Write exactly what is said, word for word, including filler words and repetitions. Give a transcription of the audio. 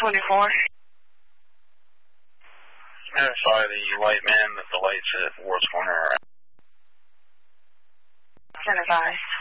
twenty-four. Notify the white man that the lights at Ward's Corner are out. Identify.